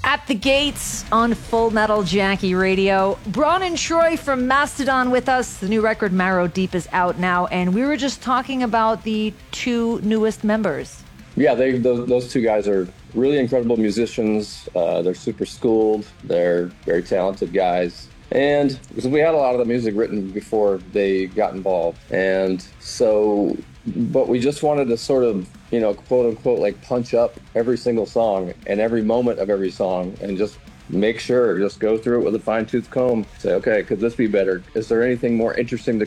At the Gates on Full Metal Jackie Radio. Braun and Troy from Mastodon with us. The new record, Marrow Deep, is out now, and we were just talking about the two newest members. Yeah, those two guys are really incredible musicians. They're super schooled. They're very talented guys. And because we had a lot of the music written before they got involved. And so, but we just wanted to sort of, quote unquote, like punch up every single song and every moment of every song and just make sure, just go through it with a fine-tooth comb. Say, okay, could this be better? Is there anything more interesting to